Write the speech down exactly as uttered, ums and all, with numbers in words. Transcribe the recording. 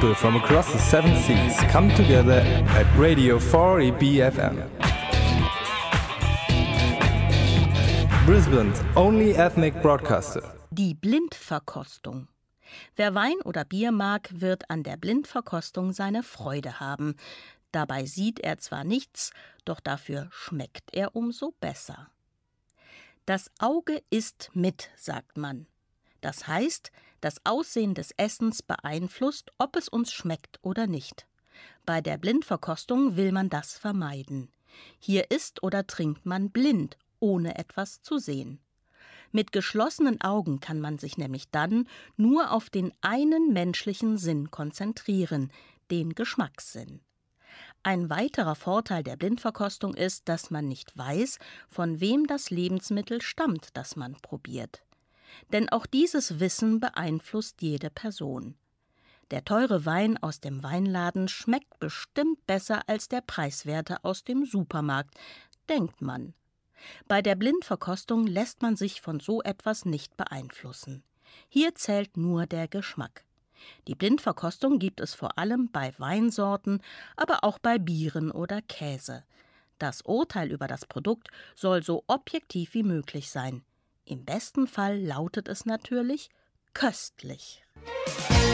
people from across the seven seas come together at Radio four E B F M. Brisbane's only ethnic broadcaster. Die Blindverkostung. Wer Wein oder Bier mag, wird an der Blindverkostung seine Freude haben. Dabei sieht er zwar nichts, doch dafür schmeckt er umso besser. Das Auge isst mit, sagt man. Das heißt, das Aussehen des Essens beeinflusst, ob es uns schmeckt oder nicht. Bei der Blindverkostung will man das vermeiden. Hier isst oder trinkt man blind, ohne etwas zu sehen. Mit geschlossenen Augen kann man sich nämlich dann nur auf den einen menschlichen Sinn konzentrieren, den Geschmackssinn. Ein weiterer Vorteil der Blindverkostung ist, dass man nicht weiß, von wem das Lebensmittel stammt, das man probiert. Denn auch dieses Wissen beeinflusst jede Person. Der teure Wein aus dem Weinladen schmeckt bestimmt besser als der preiswerte aus dem Supermarkt, denkt man. Bei der Blindverkostung lässt man sich von so etwas nicht beeinflussen. Hier zählt nur der Geschmack. Die Blindverkostung gibt es vor allem bei Weinsorten, aber auch bei Bieren oder Käse. Das Urteil über das Produkt soll so objektiv wie möglich sein. Im besten Fall lautet es natürlich köstlich.